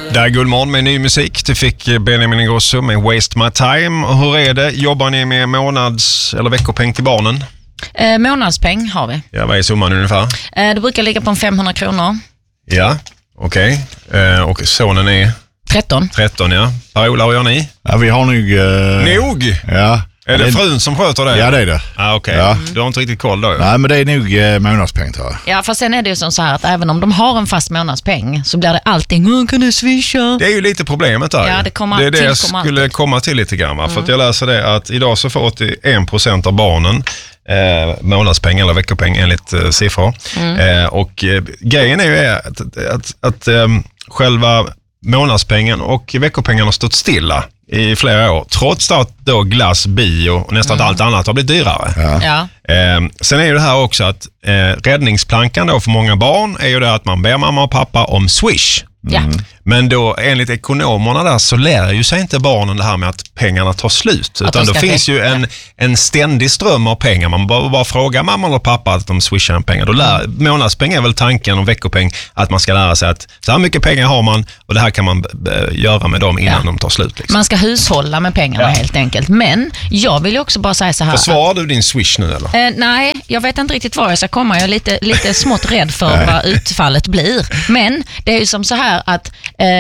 Där är Guldmorgon med ny musik. Du fick Benjamin Ingrosso med Waste My Time. Och hur är det? Jobbar ni med månads- eller veckopeng till barnen? Månadspeng har vi. Ja, vad är summan ungefär? Det brukar ligga på 500 kronor. Ja, okej. Och sonen är? 13. 13, ja. Per-Ola, och gör ni? Ja, vi har nog... Nog? Ja. Är det frun som sköter det? Ja, det är det. Ah, okej. Ja. Du har inte riktigt koll då? Nej, men det är nog månadspeng, tror jag. Ja, fast sen är det ju som så här att även om de har en fast månadspeng så blir det allting, kan du swisha? Det är ju lite problemet där. Ja, det är det jag skulle komma till lite grann. För att jag läser det att idag så får 81% av barnen månadspeng eller veckopeng enligt siffror. Och grejen är ju att själva månadspengen och veckopengen har stått stilla i flera år, trots att då glass, bio och nästan allt annat har blivit dyrare. Ja. Sen är ju det här också att räddningsplankan då för många barn är ju det att man ber mamma och pappa om Swish. Ja. Men då enligt ekonomerna där så lär ju sig inte barnen det här med att pengarna tar slut. Utan då finns ju en ständig ström av pengar. Man bara frågar mamma eller pappa att de swishar en pengar. Då månadspeng är väl tanken och veckopeng att man ska lära sig att så här mycket pengar har man och det här kan man göra med dem innan de tar slut. Liksom. Man ska hushålla med pengarna helt enkelt. Men jag vill ju också bara säga så här. Försvarar du din Swish nu eller? Nej, jag vet inte riktigt var jag ska komma. Jag är lite smått rädd för vad utfallet blir. Men det är ju som så här att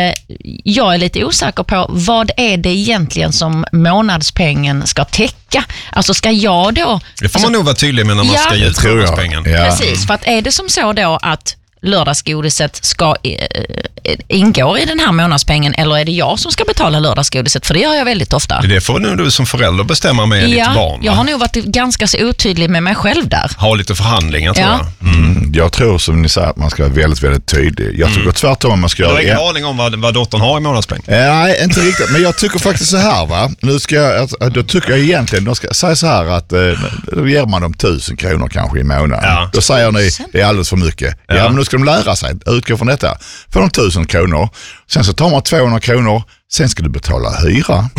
jag är lite osäker på vad är det egentligen som månadspengen ska täcka. Alltså ska jag då... Det får man nog vara tydlig med när man ska ge ut månadspengen. Ja. Precis, för att är det som så då att lördagsgodiset ska ingå i den här månadspengen eller är det jag som ska betala lördagsgodiset? För det gör jag väldigt ofta. Det får nu du som förälder bestämma med ditt barn. Va? Jag har nog varit ganska så otydlig med mig själv där. Ha lite förhandlingar tror jag. Jag tror som ni säger att man ska vara väldigt, väldigt tydlig. Jag tycker tvärtom man ska göra... Du har ingen aning om vad dottern har i månadspeng? Nej, inte riktigt. Men jag tycker faktiskt så här, va. Då tycker jag egentligen, de ska säga så här att då ger man dem 1000 kronor kanske i månaden. Ja. Då säger ni, det är alldeles för mycket. Ja, men nu ska de lära sig, utgå från detta. Får de 1000 kronor, sen så tar man 200 kronor, sen ska du betala hyra.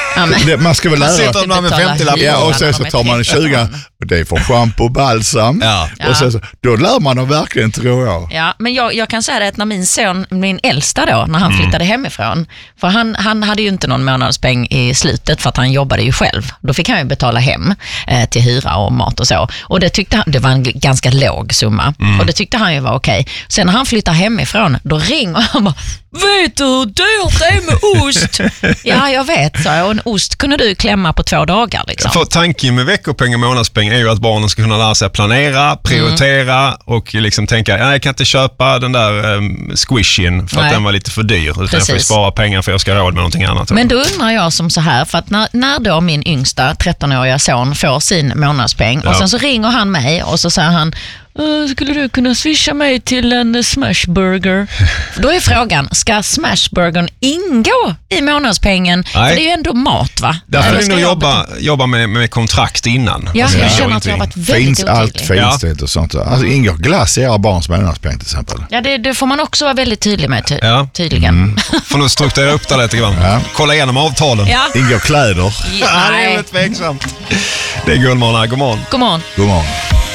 Man ska väl lära sig. Sitter de med 50-lapp. Ja, och sen så tar man 20 och det är för shampoo och balsam. Ja. Och sen så, då lär man dem verkligen, tror jag. Ja, men jag kan säga det att när min son, min äldsta då, när han flyttade hemifrån, för han hade ju inte någon månadspeng i slutet för att han jobbade ju själv. Då fick han ju betala hem till hyra och mat och så. Och det tyckte han, det var en ganska låg summa. Och det tyckte han ju var okej. Sen när han flyttar hemifrån, då ringer han bara, vet du hur dyrt det är med ost? Ja, jag vet, så. Och en ost kunde du klämma på 2 dagar. Liksom. För tanken med veckopeng och månadspeng är ju att barnen ska kunna lära sig att planera, prioritera och liksom tänka, jag kan inte köpa den där squishin för att den var lite för dyr. Utan jag får spara pengar för jag ska ha råd med någonting annat. Men då undrar jag som så här, för att när då min yngsta 13-åriga son får sin månadspeng och sen så ringer han mig och så säger han, skulle du kunna swisha mig till en smashburger? Då är frågan, ska smashburgern ingå i månadspengen? Nej. För det är ju ändå mat, va? Därför är det nog jobba med kontrakt innan. Ja, jag känner att jag har varit väldigt finns allt otydlig. finstilt och sånt. Alltså ingår glass i era barns månadspeng till exempel? Ja, det får man också vara väldigt tydlig med tydligen. Får nog strukturera upp det lite grann. Kolla igenom avtalen. Ja. Ingår kläder? Det är väl tveksamt. Det är Guldmorgon här, god morgon. God morgon. God morgon.